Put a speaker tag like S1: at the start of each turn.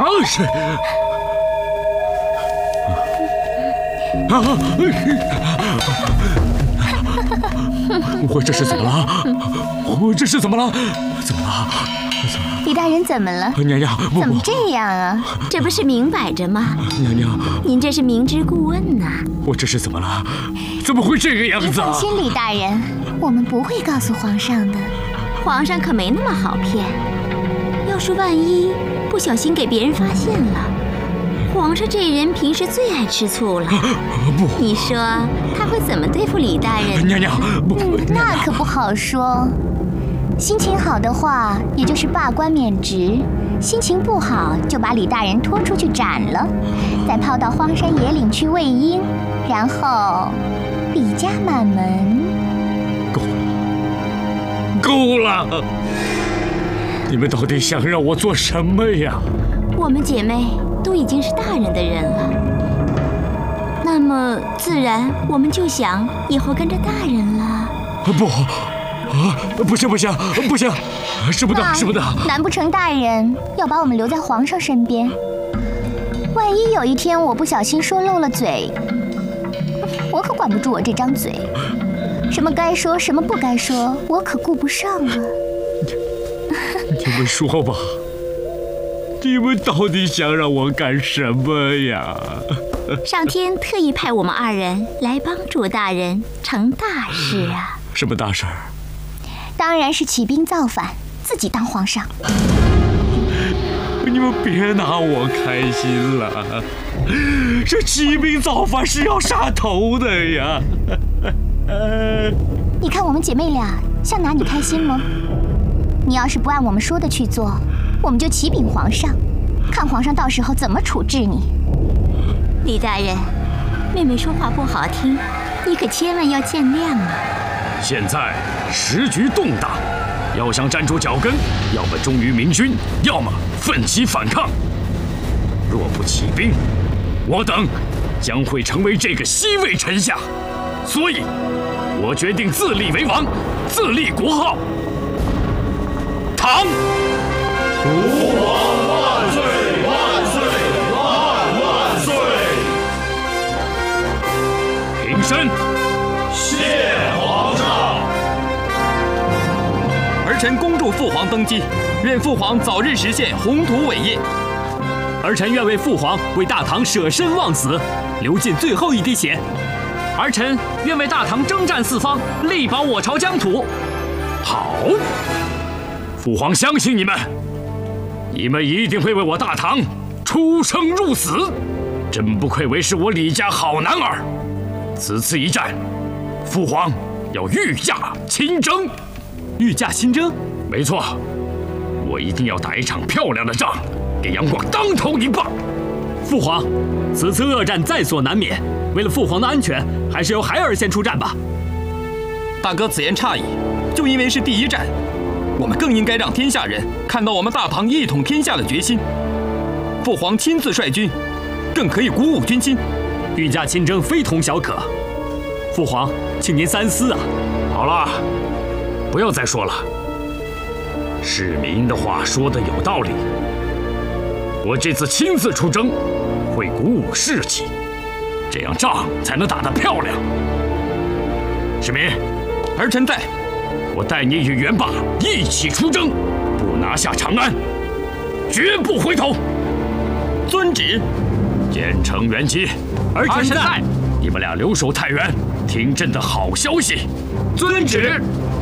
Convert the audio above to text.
S1: 是。我这是怎么了？我这是怎么了？怎么了？
S2: 李大人怎么了？
S1: 娘娘，
S2: 怎么这样啊？
S3: 这不是明摆着吗？
S1: 娘娘，
S3: 您这是明知故问呐。
S1: 我这是怎么了？怎么会这个样子啊？
S2: 放心，李大人，我们不会告诉皇上的。
S3: 皇上可没那么好骗。要是万一不小心给别人发现了，皇上这人平时最爱吃醋了。
S1: 不，
S3: 你说他会怎么对付李大人？
S1: 娘娘，不，
S2: 那可不好说。心情好的话，也就是罢官免职；心情不好，就把李大人拖出去斩了，再抛到荒山野岭去喂鹰，然后李家满门。
S1: 够了！你们到底想让我做什么呀？
S3: 我们姐妹都已经是大人的人了，那么自然我们就想以后跟着大人了。
S1: 不行，使不得。
S2: 难不成大人要把我们留在皇上身边？万一有一天我不小心说漏了嘴，我可管不住我这张嘴，什么该说，什么不该说，我可顾不上啊。
S1: 你们说吧，你们到底想让我干什么呀？
S3: 上天特意派我们二人来帮助大人成大事啊！
S1: 什么大事儿？
S2: 当然是起兵造反，自己当皇上。
S1: 你们别拿我开心了，这起兵造反是要杀头的呀！
S2: 你看我们姐妹俩像拿你开心吗？你要是不按我们说的去做，我们就启禀皇上，看皇上到时候怎么处置你。
S3: 李大人，妹妹说话不好听，你可千万要见谅啊！
S1: 现在时局动荡，要想站住脚跟，要么忠于明君，要么奋起反抗。若不起兵，我等将会成为这个西魏臣下。所以，我决定自立为王，自立国号。唐。
S4: 吾皇万岁万岁万岁！
S1: 平身。
S4: 谢皇上。
S5: 儿臣恭祝父皇登基，愿父皇早日实现宏图伟业。儿臣愿为父皇为大唐舍身忘死，流尽最后一滴血。儿臣愿为大唐征战四方，力保我朝疆土。
S1: 好，父皇相信你们，你们一定会为我大唐出生入死。真不愧为是我李家好男儿。此次一战，父皇要御驾亲征。
S5: 御驾亲征？
S1: 没错，我一定要打一场漂亮的仗，给杨广当头一棒。
S5: 父皇，此次恶战在所难免，为了父皇的安全，还是由孩儿先出战吧。大哥此言差矣，就因为是第一战，我们更应该让天下人看到我们大唐一统天下的决心。父皇亲自率军，更可以鼓舞军心。御驾亲征非同小可，父皇，请您三思啊！
S1: 好了，不要再说了。市民的话说得有道理，我这次亲自出征，会鼓舞士气，这样仗才能打得漂亮。市民，
S5: 儿臣在。
S1: 我带你与袁霸一起出征，不拿下长安，绝不回头。
S5: 遵旨。
S1: 建成元吉，
S5: 儿臣在。
S1: 你们俩留守太原，听朕的好消息。
S5: 遵旨。